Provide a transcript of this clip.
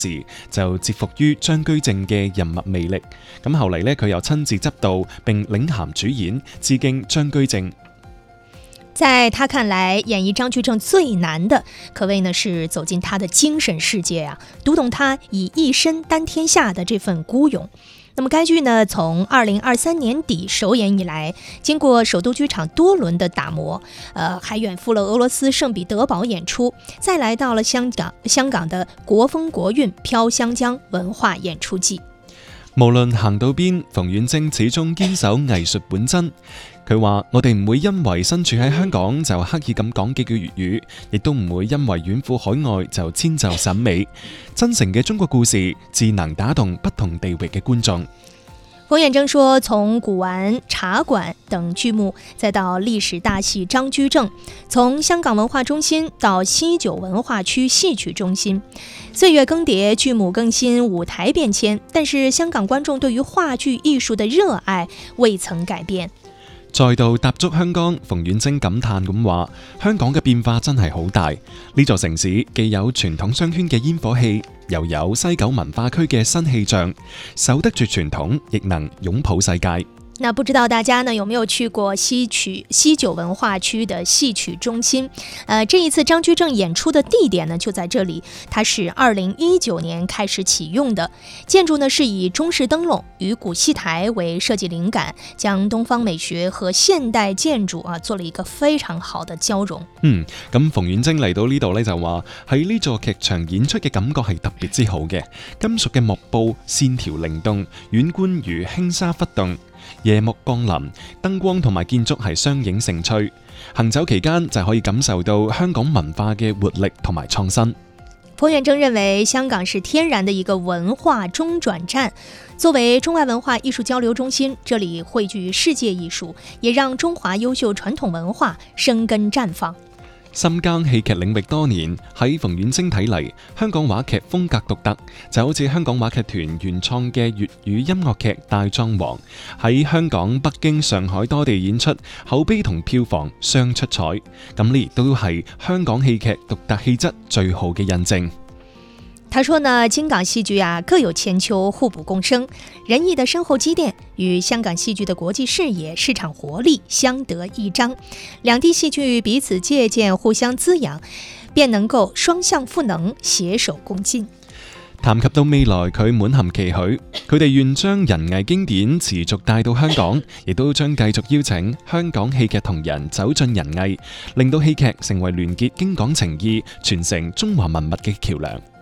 時就折服於張居正嘅人物魅力。咁後嚟呢，佢又親自執導並領銜主演，致敬張居正。 在他看來，演繹張居正最難的，可謂呢是走進他的精神世界啊，讀懂他以一身擔天下的這份孤勇。那麼該劇呢，從2023年底首演以來，經過首都劇場多輪的打磨，還遠赴了俄羅斯聖彼得堡演出，再來到了香港的國風國韻飄香江文化演出季。 無論行到邊，馮遠征始終堅守藝術本真。佢話：我哋唔會因為身處喺香港就刻意咁講幾句粵語，亦都唔會因為遠赴海外就遷就審美。真誠嘅中國故事，自能打動不同地域嘅觀眾。 馮遠征說，從古玩、茶館等劇目，再到歷史大戲張居正，從香港文化中心到西九文化區戲曲中心，歲月更迭，劇目更新，舞台變遷，但是香港觀眾對於話劇藝術的熱愛未曾改變。 再度踏足香港，馮遠征感嘆咁話：香港嘅變化真係好大。呢座城市既有傳統商圈嘅煙火氣，又有西九文化區嘅新氣象，守得住傳統，亦能擁抱世界。 那不知道大家呢有沒有去過西九文化區的戲曲中心？這一次張居正演出的地點呢就在這裡，它是2019年開始啟用的。建築呢是以中式燈籠與古戲台為設計靈感，將東方美學和現代建築做了一個非常好的交融。 咁馮遠征嚟到呢度呢，就話喺呢座劇場演出嘅感覺係特別之好嘅，金屬嘅幕布線條靈動，遠觀如輕紗拂動。夜幕降臨，燈光同埋建築係相映成趣。行走期間就可以感受到香港文化嘅活力同埋創新。 馮遠征認為，香港是天然的一個文化中轉站，作為中外文化藝術交流中心，這裡匯聚世界藝術，也讓中華優秀傳統文化生根綻放。 深耕戲劇領域多年，喺馮遠征睇嚟，香港話劇風格獨特，就好似香港話劇團原創嘅粵語音樂劇《大狀王》，喺香港、北京、上海多地演出，口碑同票房雙出彩。咁呢亦都係香港戲劇獨特氣質最好嘅印證。 他說呢，京港戲劇各有千秋，互補共生，仁義的深厚積澱與香港戲劇的國際視野、市場活力相得益彰，兩地戲劇彼此借鑑、互相滋養，便能夠雙向賦能、攜手共進。 談及到未來，佢滿含期許，佢哋願將人藝經典持續帶到香港，亦都將繼續邀請香港戲劇同仁走進人藝，令到戲劇成為聯結京港情誼、傳承中華文物嘅橋樑。